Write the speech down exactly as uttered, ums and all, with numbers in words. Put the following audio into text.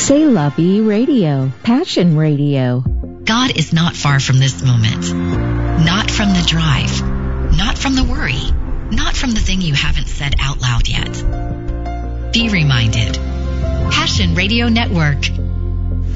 C'est La Vie Radio, Passion Radio. God is not far from this moment. Not from the drive. Not from the worry. Not from the thing you haven't said out loud yet. Be reminded. Passion Radio Network.